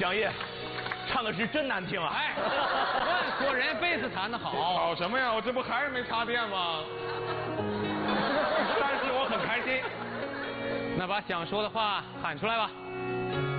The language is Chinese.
响爷，唱的是真难听啊！ 哎，乱说人贝斯弹得好。 好什么呀？我这不还是没插电吗？但是我很开心。 那把想说的话喊出来吧。